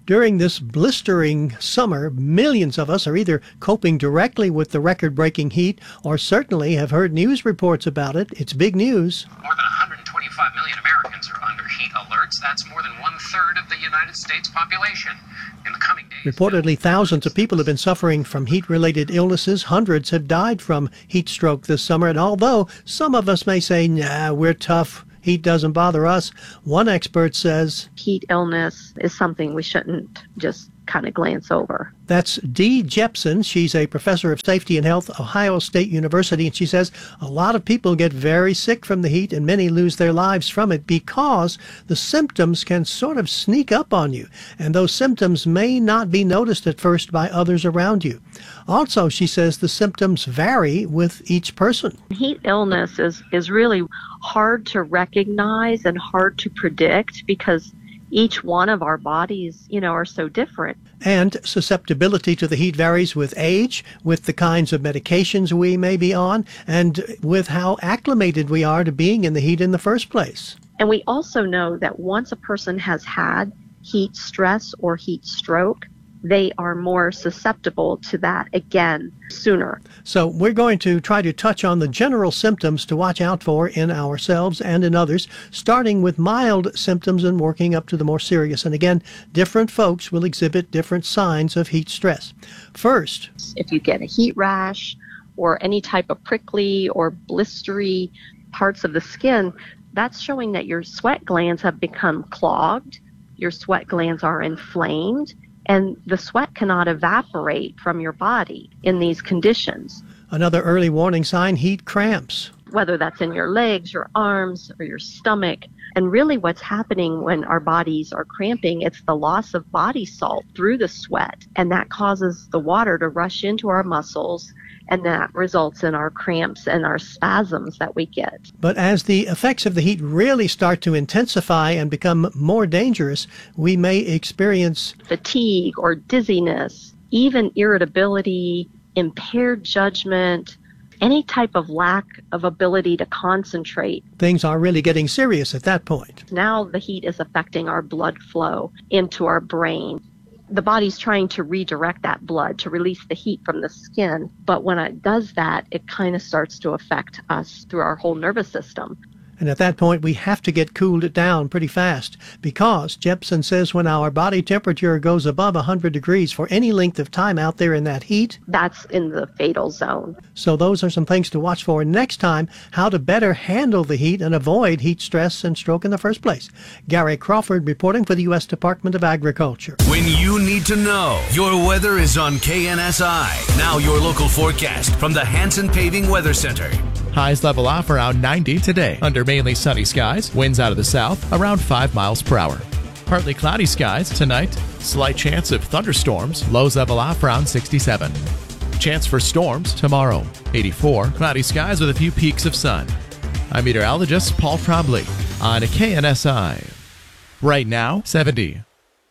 During this blistering summer, millions of us are either coping directly with the record-breaking heat or certainly have heard news reports about it. It's big news. More than 125 million Americans are under heat alerts. That's more than one-third of the United States population. In the coming days, reportedly, thousands of people have been suffering from heat-related illnesses. Hundreds have died from heat stroke this summer. And although some of us may say, nah, we're tough, heat doesn't bother us, one expert says heat illness is something we shouldn't just kind of glance over. That's Dee Jepson. She's a professor of safety and health at Ohio State University, and she says a lot of people get very sick from the heat and many lose their lives from it because the symptoms can sort of sneak up on you, and those symptoms may not be noticed at first by others around you. Also, she says the symptoms vary with each person. Heat illness is really hard to recognize and hard to predict because each one of our bodies, are so different. And susceptibility to the heat varies with age, with the kinds of medications we may be on, and with how acclimated we are to being in the heat in the first place. And we also know that once a person has had heat stress or heat stroke, they are more susceptible to that again sooner. So we're going to try to touch on the general symptoms to watch out for in ourselves and in others, starting with mild symptoms and working up to the more serious. And again, different folks will exhibit different signs of heat stress. First, if you get a heat rash or any type of prickly or blistery parts of the skin, that's showing that your sweat glands have become clogged, your sweat glands are inflamed, and the sweat cannot evaporate from your body in these conditions. Another early warning sign, heat cramps. Whether that's in your legs, your arms, or your stomach. And really what's happening when our bodies are cramping, it's the loss of body salt through the sweat. And that causes the water to rush into our muscles, and that results in our cramps and our spasms that we get. But as the effects of the heat really start to intensify and become more dangerous, we may experience fatigue or dizziness, even irritability, impaired judgment, any type of lack of ability to concentrate. Things are really getting serious at that point. Now the heat is affecting our blood flow into our brain. The body's trying to redirect that blood to release the heat from the skin, but when it does that, it kind of starts to affect us through our whole nervous system. And at that point, we have to get cooled down pretty fast because Jepson says when our body temperature goes above 100 degrees for any length of time out there in that heat, that's in the fatal zone. So those are some things to watch for next time, how to better handle the heat and avoid heat stress and stroke in the first place. Gary Crawford reporting for the U.S. Department of Agriculture. When you need to know, your weather is on KNSI. Now your local forecast from the Hanson Paving Weather Center. Highs level off around 90 today. Under mainly sunny skies, winds out of the south around 5 miles per hour. Partly cloudy skies tonight. Slight chance of thunderstorms. Lows level off around 67. Chance for storms tomorrow. 84. Cloudy skies with a few peaks of sun. I'm meteorologist Paul Trombley on KNSI. Right now, 70.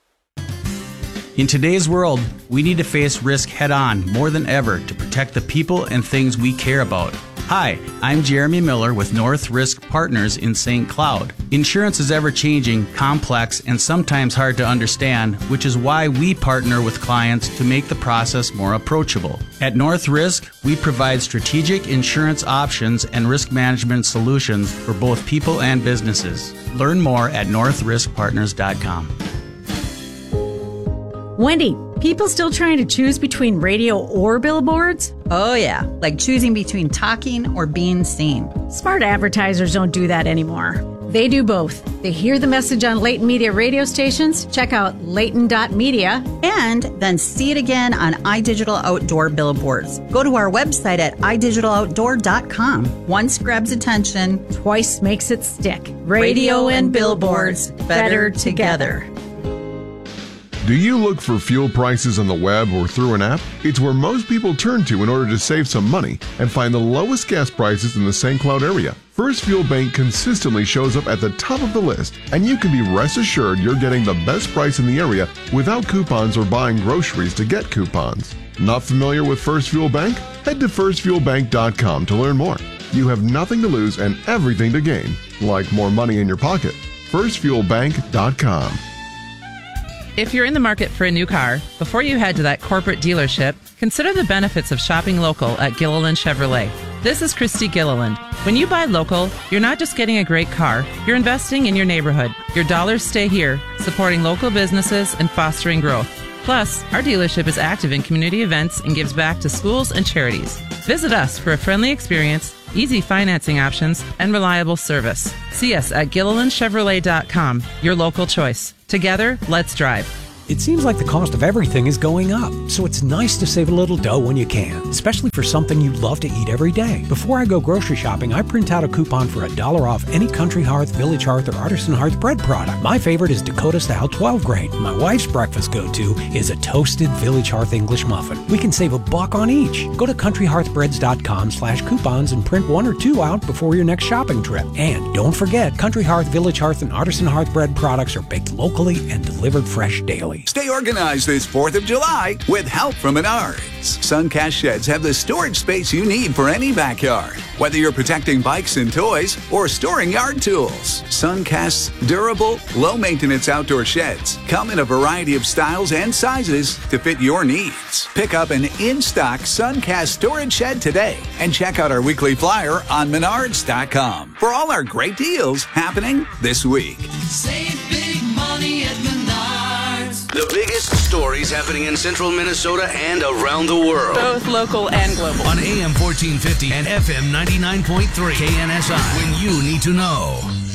In today's world, we need to face risk head-on more than ever to protect the people and things we care about. Hi, I'm Jeremy Miller with North Risk Partners in St. Cloud. Insurance is ever-changing, complex, and sometimes hard to understand, which is why we partner with clients to make the process more approachable. At North Risk, we provide strategic insurance options and risk management solutions for both people and businesses. Learn more at northriskpartners.com. Wendy, people still trying to choose between radio or billboards? Oh yeah, like choosing between talking or being seen. Smart advertisers don't do that anymore. They do both. They hear the message on Layton Media radio stations, check out layton.media, and then see it again on iDigital Outdoor billboards. Go to our website at idigitaloutdoor.com. Once grabs attention, twice makes it stick. Radio and billboards, better together. Do you look for fuel prices on the web or through an app? It's where most people turn to in order to save some money and find the lowest gas prices in the St. Cloud area. First Fuel Bank consistently shows up at the top of the list, and you can be rest assured you're getting the best price in the area without coupons or buying groceries to get coupons. Not familiar with First Fuel Bank? Head to firstfuelbank.com to learn more. You have nothing to lose and everything to gain, like more money in your pocket. firstfuelbank.com. If you're in the market for a new car, before you head to that corporate dealership, consider the benefits of shopping local at Gilliland Chevrolet. This is Christy Gilliland. When you buy local, you're not just getting a great car, you're investing in your neighborhood. Your dollars stay here, supporting local businesses and fostering growth. Plus, our dealership is active in community events and gives back to schools and charities. Visit us for a friendly experience, easy financing options, and reliable service. See us at GillilandChevrolet.com, your local choice. Together, let's drive. It seems like the cost of everything is going up, so it's nice to save a little dough when you can, especially for something you love to eat every day. Before I go grocery shopping, I print out a coupon for $1 off any Country Hearth, Village Hearth, or Artisan Hearth bread product. My favorite is Dakota Style 12 grain. My wife's breakfast go-to is a toasted Village Hearth English muffin. We can save $1 on each. Go to countryhearthbreads.com/coupons and print 1 or 2 out before your next shopping trip. And don't forget, Country Hearth, Village Hearth, and Artisan Hearth bread products are baked locally and delivered fresh daily. Stay organized this 4th of July with help from Menards. Suncast sheds have the storage space you need for any backyard. Whether you're protecting bikes and toys or storing yard tools, Suncast's durable, low-maintenance outdoor sheds come in a variety of styles and sizes to fit your needs. Pick up an in-stock Suncast storage shed today and check out our weekly flyer on Menards.com for all our great deals happening this week. Save big money at Menards. The biggest stories happening in central Minnesota and around the world. Both local and global. On AM 1450 and FM 99.3 KNSI. When you need to know.